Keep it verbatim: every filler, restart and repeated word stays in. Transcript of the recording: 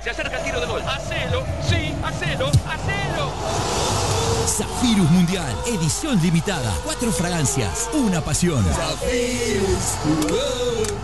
Se acerca el tiro de gol. Hacelo, sí, hacelo, hacelo. Zafirus Mundial, edición limitada. Cuatro fragancias, una pasión. Zafirus.